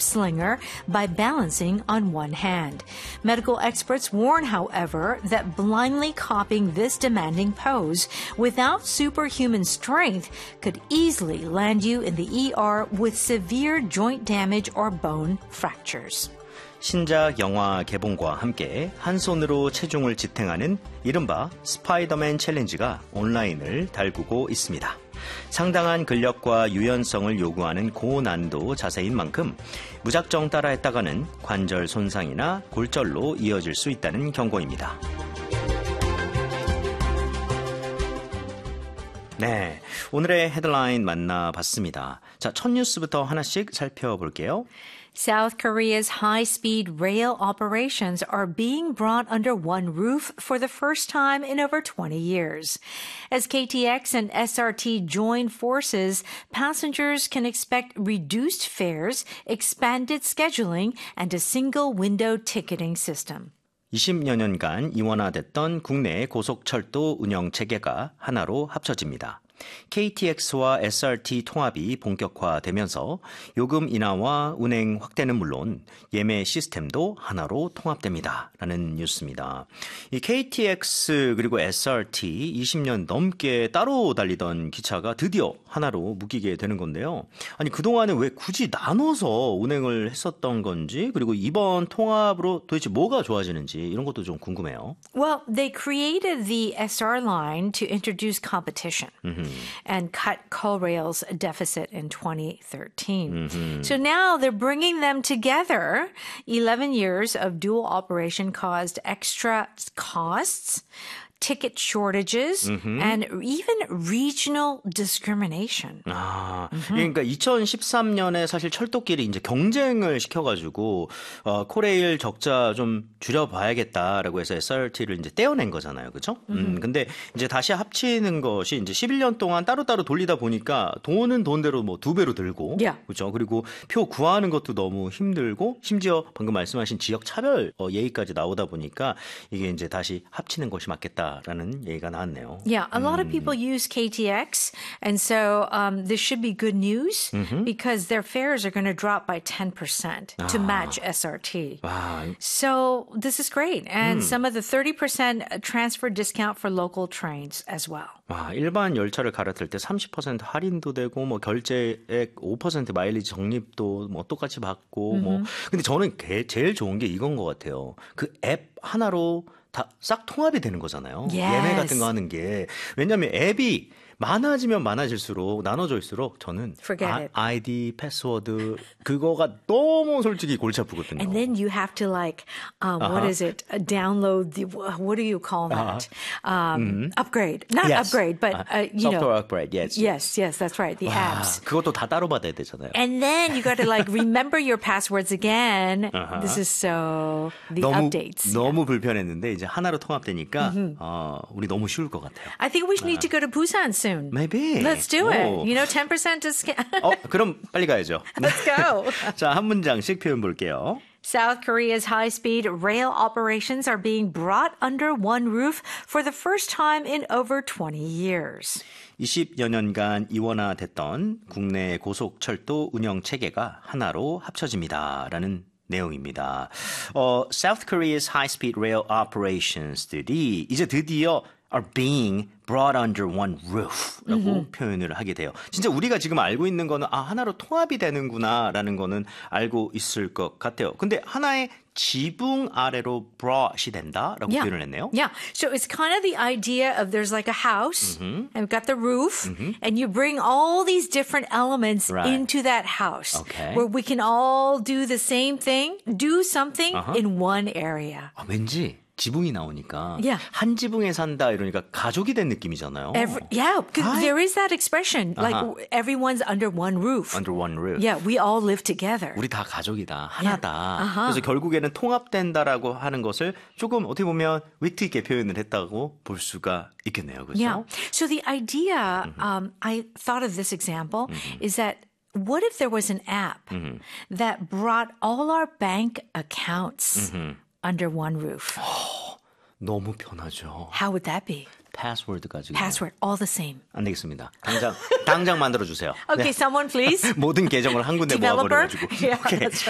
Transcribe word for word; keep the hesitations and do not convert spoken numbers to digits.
web slinger by balancing on one hand. Medical experts warn, however, that blindly copying this demanding pose without superhuman strength could easily land you in the E R with severe joint damage or bone fractures. 신작 영화 개봉과 함께 한 손으로 체중을 지탱하는 이른바 스파이더맨 챌린지가 온라인을 달구고 있습니다. 상당한 근력과 유연성을 요구하는 고난도 자세인 만큼 무작정 따라했다가는 관절 손상이나 골절로 이어질 수 있다는 경고입니다. 네, 오늘의 헤드라인 만나봤습니다. 자, 첫 뉴스부터 하나씩 살펴볼게요. South Korea's high-speed rail operations are being brought under one roof for the first time in over twenty years. As K T X and S R T join forces, passengers can expect reduced fares, expanded scheduling, and a single-window ticketing system. 이십여 년간 이원화됐던 국내 고속철도 운영 체계가 하나로 합쳐집니다. 케이티엑스와 에스알티 통합이 본격화되면서 요금 인하와 운행 확대는 물론 예매 시스템도 하나로 통합됩니다. 라는 뉴스입니다. 이 케이티엑스 그리고 에스알티 이십 년 넘게 따로 달리던 기차가 드디어 하나로 묶이게 되는 건데요. 아니 그동안은 왜 굳이 나눠서 운행을 했었던 건지 그리고 이번 통합으로 도대체 뭐가 좋아지는지 이런 것도 좀 궁금해요. Well, they created the S R line to introduce competition. Mm-hmm. And cut Korail's deficit in twenty thirteen. Mm-hmm. So now they're bringing them together. eleven years of dual operation caused extra costs, ticket shortages, mm-hmm. and even regional discrimination. 아, mm-hmm. 그러니까 이천십삼 년에 사실 철도끼리 이제 경쟁을 시켜가지고 어, 코레일 적자 좀 줄여봐야겠다라고 해서 에스알티를 이제 떼어낸 거잖아요, 그렇죠? Mm-hmm. 음, 근데 이제 다시 합치는 것이 이제 십일 년 동안 따로따로 돌리다 보니까 돈은 돈대로 뭐 두 배로 들고, yeah. 그렇죠? 그리고 표 구하는 것도 너무 힘들고 심지어 방금 말씀하신 지역 차별 어, 예의까지 나오다 보니까 이게 이제 다시 합치는 것이 맞겠다. 라는 얘기가 나왔네요. Yeah, a lot of people use K T X, and so um, this should be good news mm-hmm. because their fares are going to drop by ten percent to 아. match S R T. 와. So this is great, and 음. some of the thirty percent transfer discount for local trains as well. 와, 일반 열차를 갈아탈 때 삼십 퍼센트 할인도 되고 뭐 결제액 오 퍼센트 마일리지 적립도 뭐 똑같이 받고 mm-hmm. 뭐 근데 저는 게, 제일 좋은 게 이건 것 같아요. 그 앱 하나로 다 싹 통합이 되는 거잖아요. Yes. 예매 같은 거 하는 게. 왜냐하면 앱이 많아지면 많아질수록 나눠져있을수록 저는 아, 아이디, 패스워드 그거가 너무 솔직히 골치 아프거든요. And then you have to like, um, uh-huh. what is it? Uh, download the, what do you call that? Uh-huh. Um, mm-hmm. Upgrade. Not yes. upgrade, but uh, you software know. Software upgrade, yes. Yes, yes, that's right. The 와, apps. 그것도 다 따로 받아야 되잖아요. And then you got to like remember your passwords again. Uh-huh. This is so, the 너무, updates. 너무 yeah. 불편했는데 이제 하나로 통합되니까 mm-hmm. 어, 우리 너무 쉬울 것 같아요. I think we need to go to Busan soon. Maybe. Let's do 오. it. You know, ten percent discount. 어, 그럼 빨리 가야죠. Let's go. 자, 한 문장씩 표현 볼게요. South Korea's high-speed rail operations are being brought under one roof for the first time in over twenty years. 이십여 년간 이원화됐던 국내 고속철도 운영 체계가 하나로 합쳐집니다라는 내용입니다. 어, South Korea's high-speed rail operations들이 이제 드디어 are being brought under one roof라고 mm-hmm. 표현을 하게 돼요. 진짜 우리가 지금 알고 있는 거는 아 하나로 통합이 되는구나라는 거는 알고 있을 것 같아요. 근데 하나의 지붕 아래로 brought이 된다라고 yeah. 표현을 했네요. Yeah. So it's kind of the idea of there's like a house mm-hmm. and we've got the roof mm-hmm. and you bring all these different elements right. into that house okay. where we can all do the same thing, do something uh-huh. in one area. 아, 왠지 지붕이 나오니까 yeah. 한 지붕에 산다 이러니까 가족이 된 느낌이잖아요. Every, yeah, because there is that expression like uh-huh. everyone's under one roof. Under one roof. Yeah, we all live together. 우리 다 가족이다. 하나다. Yeah. Uh-huh. 그래서 결국에는 통합된다라고 하는 것을 조금 어떻게 보면 위트 있게 표현을 했다고 볼 수가 있겠네요. 그렇죠? Yeah. So the idea, mm-hmm. um, I thought of this example, mm-hmm. is that what if there was an app mm-hmm. that brought all our bank accounts mm-hmm. under one roof? 너무 편하죠. How would that be? 패스워드 가지고. Password, all the same. 안 되겠습니다. 당장 당장 만들어 주세요. Okay, 네. someone please. 모든 계정을 한 군데 모아버려가지고. Yeah, okay. that's right.